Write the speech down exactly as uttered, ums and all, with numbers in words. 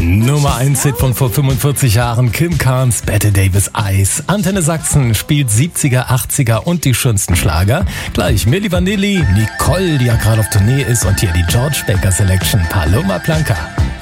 Nummer eins Hit von vor fünfundvierzig Jahren, Kim Carnes, Bette Davis Eyes. Antenne Sachsen spielt siebziger, achtziger und die schönsten Schlager. Gleich Milli Vanilli, Nicole, die ja gerade auf Tournee ist, und hier die George Baker Selection, Paloma Blanca.